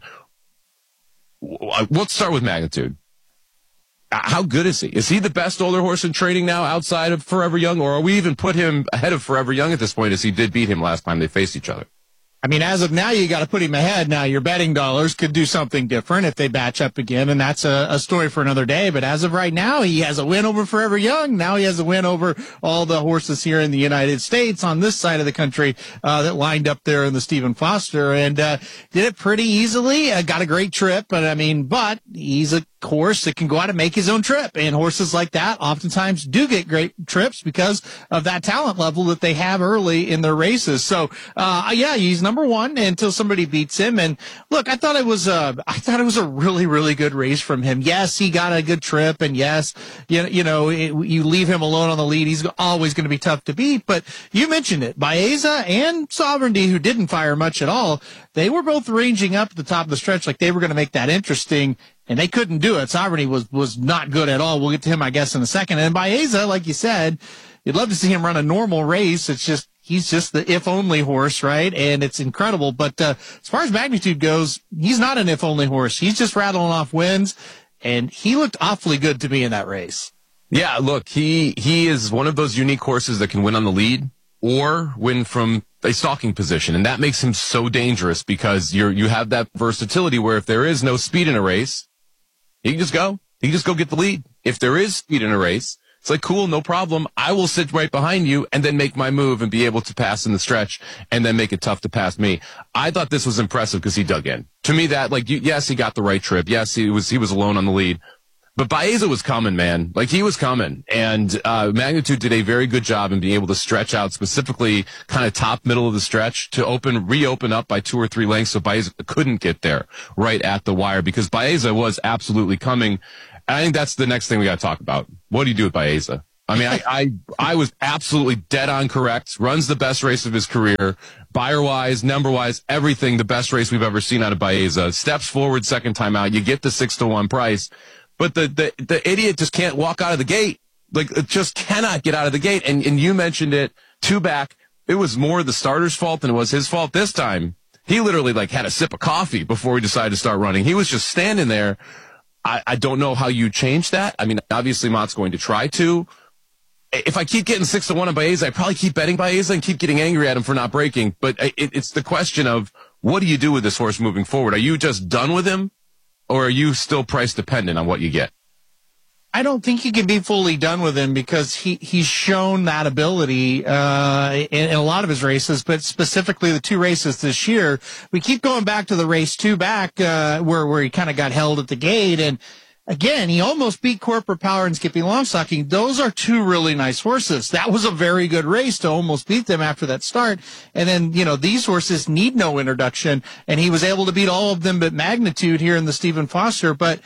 Let's start with Magnitude. How good is he? Is he the best older horse in training now outside of Forever Young, or are we even put him ahead of Forever Young at this point as he did beat him last time they faced each other? I mean, as of now, you got to put him ahead. Now, your betting dollars could do something different if they batch up again, and that's a story for another day. But as of right now, he has a win over Forever Young. Now he has a win over all the horses here in the United States on this side of the country that lined up there in the Stephen Foster, and did it pretty easily. Got a great trip, but he's a horse that can go out and make his own trip, and horses like that oftentimes do get great trips because of that talent level that they have early in their races. So yeah, he's number one until somebody beats him. And look, I thought it was a really, really good race from him. Yes, he got a good trip, and yes, you leave him alone on the lead, he's always going to be tough to beat. But you mentioned it, Baeza and Sovereignty, who didn't fire much at all, they were both ranging up at the top of the stretch like they were going to make that interesting, and they couldn't do it. Sovereignty was not good at all. We'll get to him, I guess, in a second. And Baeza, like you said, you'd love to see him run a normal race. It's just, he's just the if-only horse, right? And it's incredible. But as far as Magnitude goes, he's not an if-only horse. He's just rattling off wins, and he looked awfully good to me in that race. Yeah, look, he is one of those unique horses that can win on the lead or win from a stalking position, and that makes him so dangerous because you have that versatility where if there is no speed in a race, he can just go get the lead. If there is speed in a race, It's like, cool, no problem. I will sit right behind you and then make my move and be able to pass in the stretch and then make it tough to pass me. I thought this was impressive because he dug in. To me, that, like, yes, he got the right trip. Yes, he was alone on the lead. But Baeza was coming, man. Like, he was coming. And Magnitude did a very good job in being able to stretch out, specifically kind of top middle of the stretch, to reopen up by 2 or 3 lengths so Baeza couldn't get there right at the wire, because Baeza was absolutely coming. I think that's the next thing we got to talk about. What do you do with Baeza? I mean, I was absolutely dead on correct. Runs the best race of his career. Buyer-wise, number-wise, everything, the best race we've ever seen out of Baeza. Steps forward second time out. You get the 6-1 price. But the idiot just can't walk out of the gate. Like, it just cannot get out of the gate. And you mentioned it, 2 back. It was more the starter's fault than it was his fault this time. He literally, like, had a sip of coffee before he decided to start running. He was just standing there. I don't know how you change that. I mean, obviously Mott's going to try to. If I keep getting 6-1 on Baeza, I probably keep betting Baeza and keep getting angry at him for not breaking. But it's the question of, what do you do with this horse moving forward? Are you just done with him, or are you still price dependent on what you get? I don't think you can be fully done with him, because he's shown that ability in a lot of his races, but specifically the 2 races this year. We keep going back to the race 2 back where he kind of got held at the gate, and again, he almost beat Corporate Power and Skippy Longstocking. Those are 2 really nice horses. That was a very good race to almost beat them after that start. And then, these horses need no introduction, and he was able to beat all of them but Magnitude here in the Stephen Foster. But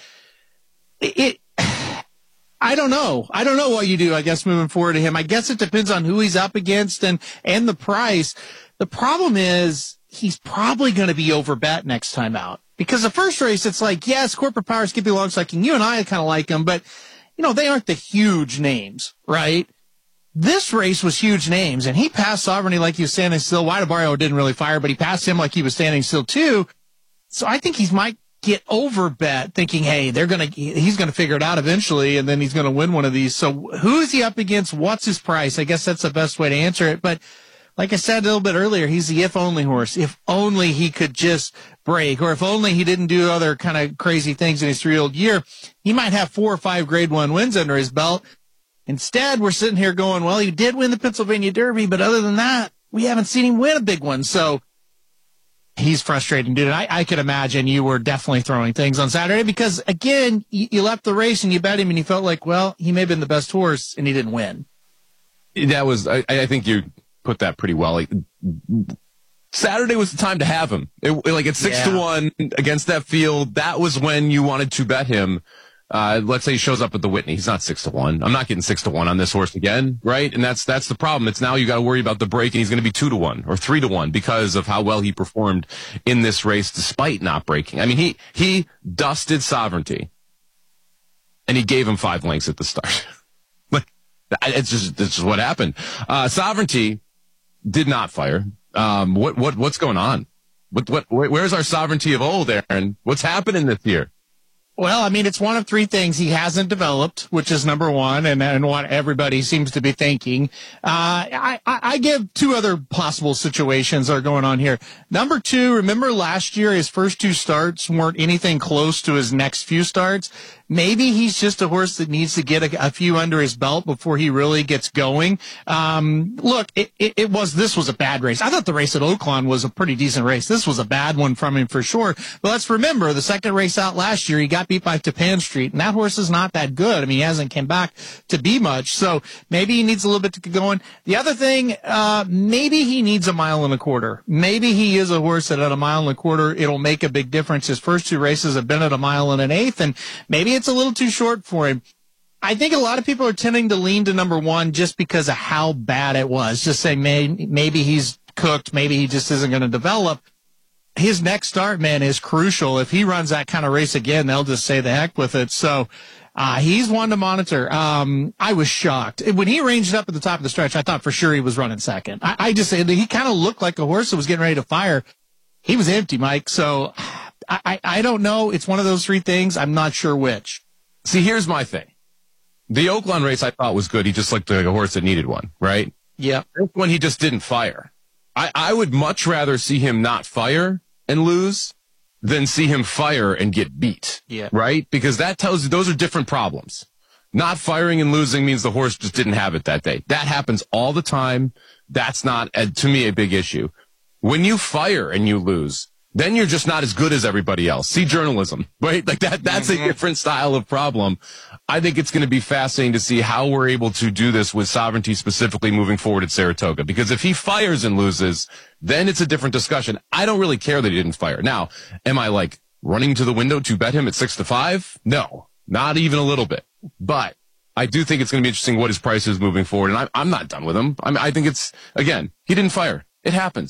I don't know. I don't know what you do, I guess, moving forward to him. I guess it depends on who he's up against and the price. The problem is he's probably going to be overbet next time out. Because the first race, it's like, yes, Corporate Power, Skippy Longstocking, you and I kind of like them, but, they aren't the huge names, right? This race was huge names, and he passed Sovereignty like he was standing still. Waidabario didn't really fire, but he passed him like he was standing still too. So I think he might get overbet, thinking, hey, he's gonna figure it out eventually, and then he's gonna win one of these. So who is he up against? What's his price? I guess that's the best way to answer it. But like I said a little bit earlier, he's the if-only horse. If only he could just break, or if only he didn't do other kind of crazy things in his 3-year-old year, he might have 4 or 5 Grade 1 wins under his belt. Instead, we're sitting here going, well, he did win the Pennsylvania Derby, but other than that, we haven't seen him win a big one. So he's frustrating, dude. I could imagine you were definitely throwing things on Saturday because, again, you left the race and you bet him and you felt like, well, he may have been the best horse and he didn't win. That was, I think you put that pretty well. Like, Saturday was the time to have him. At 6-1 against that field, that was when you wanted to bet him. Let's say he shows up at the Whitney. He's not 6-1. I'm not getting 6-1 on this horse again, right? And that's the problem. It's now you got to worry about the break, and he's going to be 2-1 or 3-1 because of how well he performed in this race despite not breaking. I mean, he dusted Sovereignty, and he gave him 5 lengths at the start. It's just what happened. Sovereignty did not fire. What's going on? Where's our Sovereignty of old, Aaron? What's happening this year? Well, I mean, it's one of 3 things he hasn't developed, which is number 1, and what everybody seems to be thinking. I give 2 other possible situations that are going on here. Number 2, remember last year his first 2 starts weren't anything close to his next few starts. Maybe he's just a horse that needs to get a few under his belt before he really gets going. Look, this was a bad race. I thought the race at Oaklawn was a pretty decent race. This was a bad one from him for sure. But let's remember, the second race out last year, he got beat by Tapan Street, and that horse is not that good. I mean, he hasn't come back to be much. So maybe he needs a little bit to get going. The other thing, maybe he needs 1.25 miles. Maybe he is a horse that at 1.25 miles, it'll make a big difference. His first 2 races have been at 1 1/8 miles, and maybe it's a little too short for him. I think a lot of people are tending to lean to number 1 just because of how bad it was. Just saying maybe he's cooked, maybe he just isn't going to develop. His next start, man, is crucial. If he runs that kind of race again, they'll just say the heck with it. So he's one to monitor. I was shocked. When he ranged up at the top of the stretch, I thought for sure he was running second. He kind of looked like a horse that was getting ready to fire. He was empty, Mike. So I don't know. It's one of those 3 things. I'm not sure which. See, here's my thing. The Oaklawn race I thought was good. He just looked like a horse that needed one, right? Yeah. This one he just didn't fire. I would much rather see him not fire and lose than see him fire and get beat. Yeah. Right? Because that tells you those are different problems. Not firing and losing means the horse just didn't have it that day. That happens all the time. That's not, to me, a big issue. When you fire and you lose, then you're just not as good as everybody else. See journalism, right? Like that's a different style of problem. I think it's going to be fascinating to see how we're able to do this with Sovereignty specifically moving forward at Saratoga. Because if he fires and loses, then it's a different discussion. I don't really care that he didn't fire. Now, am I like running to the window to bet him at 6-5? No, not even a little bit. But I do think it's going to be interesting what his price is moving forward. And I'm not done with him. I think it's, again, he didn't fire. It happens.